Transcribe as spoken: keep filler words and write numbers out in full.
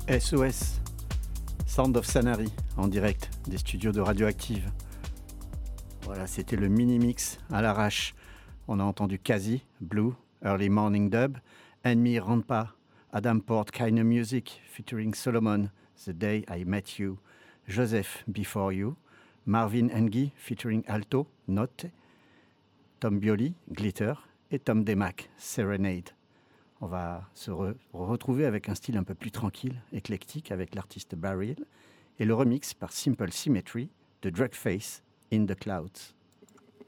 S O S, Sound of Sanary, en direct des studios de Radioactive. Voilà, c'était le mini-mix à l'arrache. On a entendu Kazi, Blue, Early Morning Dub, Enmi Rampa, Adam Port, Kind of Music, featuring Solomon, The Day I Met You, Joseph, Before You, Marvin Engi, featuring Alto, Note, Tom Bioli, Glitter, et Tom Demac, Serenade. On va se re- retrouver avec un style un peu plus tranquille, éclectique, avec l'artiste Barrel, et le remix par Simple Symmetry de Drugface, In the Clouds.